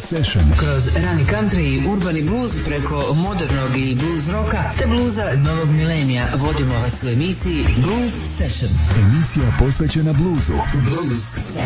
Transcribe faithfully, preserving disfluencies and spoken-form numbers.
Session. Kroz rani country i urbani blues preko modernog i blues roka te bluza novog milenija vodimo vas u emisiji Blues Session. Emisija posvećena bluzu. Blues Session.